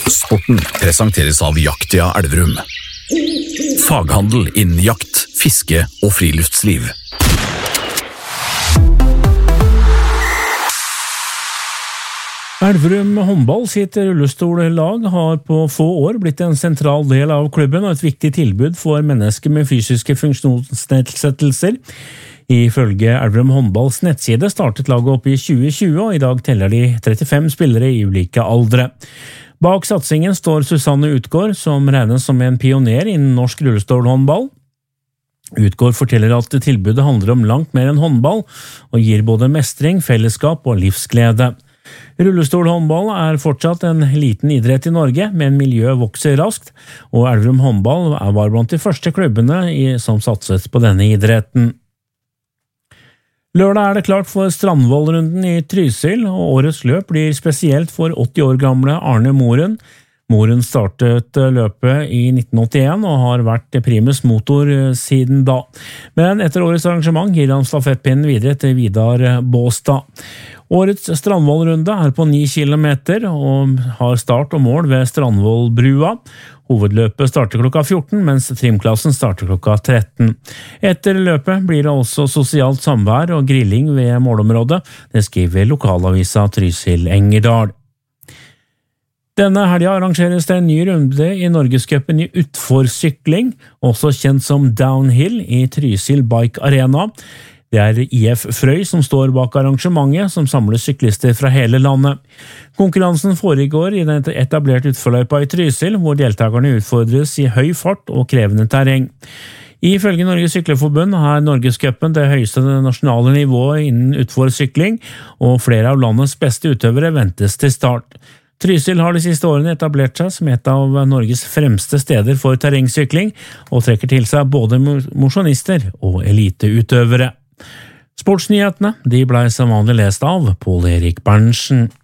Sporten presenteres av Jaktia Elverum. Faghandel innen jakt, fiske og friluftsliv. Elverum håndball sitt rullestollag har på få år blitt en sentral del av klubben og et viktig tilbud for mennesker med fysiske funksjonsnedsettelser. Ifølge Elverum håndballs nettside startet laget opp i 2020, og i dag teller de 35 spillere i ulike aldre. Bak satsingen står Susanne Utgård, som regnes som en pioner innen norsk rullestolhåndball. Utgård forteller at tilbudet handler om langt mer enn håndball, og gir både mestring, fellesskap og livsglede. Rullestolhåndball er fortsatt en liten idrett i Norge, men miljøet vokser raskt, og Elverum håndball var blant de første klubbene som satset på denne idretten. Lørdag er det klart for Strandvollrunden i Trysil, og årets løp blir spesielt for 80 år gamle Arne Moren. Moren startet løpet i 1981 og har vært primus motor siden da. Men etter årets arrangement gir han stafettpinnen videre til Vidar Båstad. Årets Strandvollrunde er på 9 kilometer og har start og mål ved Strandvollbrua. Hovedløpet starter klokka 14, mens trimklassen starter klokka 13. Etter løpet blir det også sosialt samvær og grilling ved målområdet. Det skriver lokalavisa Trysil Engerdal. Denne helga arrangeres det en ny runde i Norgescupen i utforsykling, også kjent som Downhill i Trysil Bike Arena. Det er IF Frøy som står bak arrangementet, som samler syklister fra hele landet. Konkurransen foregår i den etablerte utforløypa i Trysil, hvor deltakerne utfordres i høy fart og krevende terreng. Ifølge Norges Syklerforbund er Norgescupen det høyeste nasjonale nivået innen utforsykling, og flere av landets beste utøvere ventes til start. Trysil har de siste årene etablert seg som et av Norges fremste steder for terrengsykling, og trekker til seg både mosjonister og eliteutøvere. Sportsnyhetene de ble som vanlig lest av Pål Erik Berntsen.